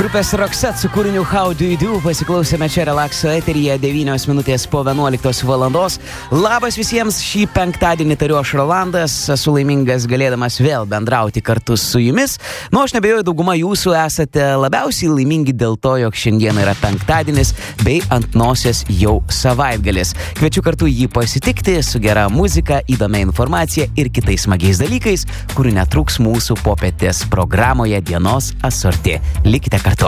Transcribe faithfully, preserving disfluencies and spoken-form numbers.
Grupės Roxette su kūriniu How Do You Do pasiklausėme čia Relakso eteryje devynios minutės po vienuoliktos valandos. Labas visiems, šį penktadienį tariu aš Rolandas, esu laimingas galėdamas vėl bendrauti kartu su jumis. Nu, aš nebejoju, dauguma jūsų esate labiausiai laimingi dėl to, jog šiandien yra penktadienis bei ant nosies jau savaitgalis. Kviečiu kartu jį pasitikti su gera muzika, įdomia informacija ir kitais smagiais dalykais, kurių netruks mūsų popietės programoje dienos asorti. Likite kartu.